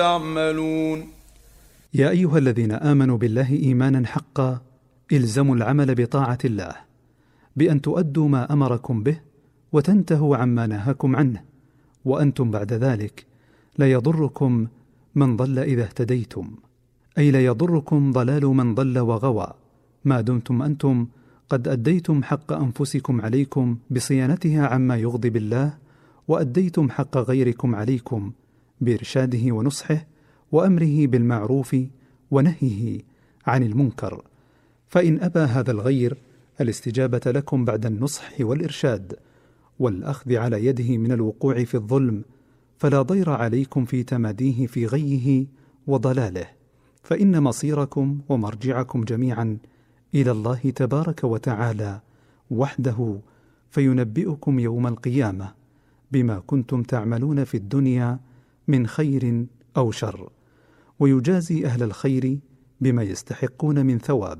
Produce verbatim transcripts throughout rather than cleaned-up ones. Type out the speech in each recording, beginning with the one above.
يعملون. يا أيها الذين آمنوا بالله إيمانا حقا إلزموا العمل بطاعة الله بأن تؤدوا ما أمركم به وتنتهوا عما نهاكم عنه، وأنتم بعد ذلك لا يضركم من ضل إذا اهتديتم، أي لا يضركم ضلال من ضل وغوى ما دمتم أنتم قد أديتم حق أنفسكم عليكم بصيانتها عما يغضب الله، وأديتم حق غيركم عليكم بإرشاده ونصحه وأمره بالمعروف ونهيه عن المنكر. فإن أبى هذا الغير الاستجابة لكم بعد النصح والإرشاد والأخذ على يده من الوقوع في الظلم، فلا ضير عليكم في تماديه في غيه وضلاله، فإن مصيركم ومرجعكم جميعا إلى الله تبارك وتعالى وحده، فينبئكم يوم القيامة بما كنتم تعملون في الدنيا من خير أو شر، ويجازي أهل الخير بما يستحقون من ثواب،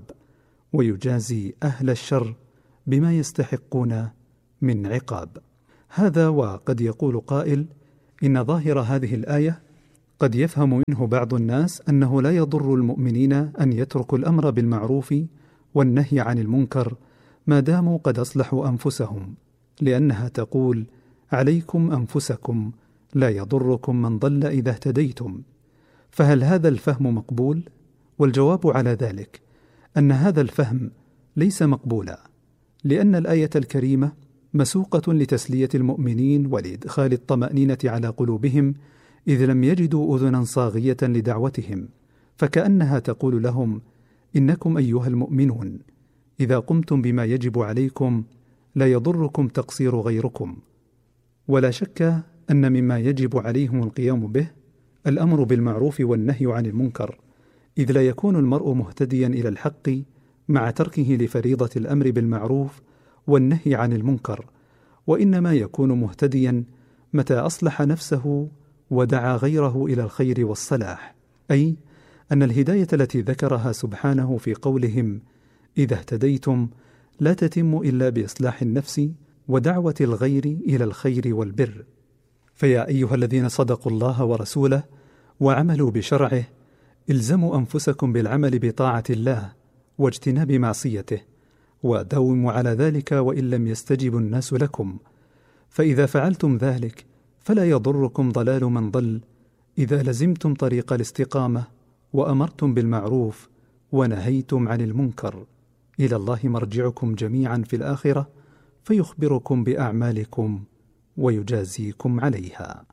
ويجازي أهل الشر بما يستحقون من عقاب. هذا وقد يقول قائل إن ظاهر هذه الآية قد يفهم منه بعض الناس أنه لا يضر المؤمنين أن يتركوا الأمر بالمعروف والنهي عن المنكر ما داموا قد أصلحوا أنفسهم، لأنها تقول عليكم أنفسكم لا يضركم من ضل إذا اهتديتم. فهل هذا الفهم مقبول؟ والجواب على ذلك أن هذا الفهم ليس مقبولا، لأن الآية الكريمة مسوقة لتسلية المؤمنين ولإدخال الطمأنينة على قلوبهم إذ لم يجدوا أذنا صاغية لدعوتهم، فكأنها تقول لهم إنكم أيها المؤمنون إذا قمتم بما يجب عليكم لا يضركم تقصير غيركم. ولا شك أن مما يجب عليهم القيام به الأمر بالمعروف والنهي عن المنكر، إذ لا يكون المرء مهتديا إلى الحق مع تركه لفريضة الأمر بالمعروف والنهي عن المنكر، وإنما يكون مهتديا متى أصلح نفسه ودعا غيره إلى الخير والصلاح، أي أن الهداية التي ذكرها سبحانه في قولهم إذا اهتديتم لا تتم إلا بإصلاح النفس ودعوة الغير إلى الخير والبر. فيا أيها الذين صدقوا الله ورسوله وعملوا بشرعه الزموا أنفسكم بالعمل بطاعة الله واجتناب معصيته، وداوموا على ذلك وإن لم يستجب الناس لكم، فإذا فعلتم ذلك فلا يضركم ضلال من ضل إذا لزمتم طريق الاستقامة وأمرتم بالمعروف ونهيتم عن المنكر. إلى الله مرجعكم جميعا في الآخرة فيخبركم بأعمالكم ويجازيكم عليها.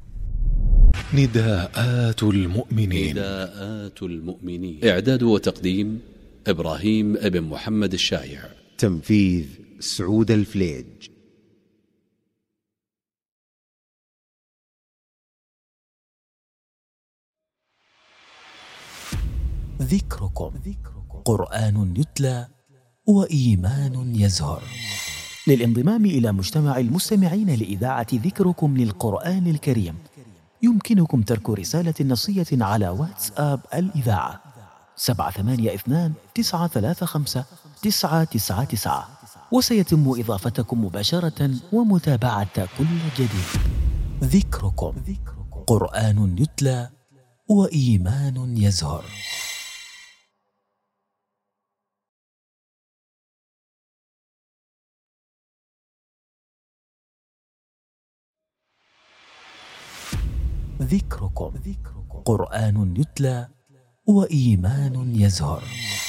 نداءات المؤمنين. نداءات المؤمنين. إعداد وتقديم إبراهيم ابن محمد الشايع. تنفيذ سعود الفليج. ذكركم قرآن يتلى وإيمان يزهر. للانضمام إلى مجتمع المستمعين لإذاعة ذكركم للقرآن الكريم يمكنكم ترك رسالة نصية على واتساب الإذاعة سبعة ثمانية اثنان تسعة ثلاثة خمسة تسعة تسعة تسعة، وسيتم إضافتكم مباشرة ومتابعة كل جديد. ذكركم قرآن يتلى وإيمان يزهر. ذكركم قرآن يتلى وإيمان يزهر.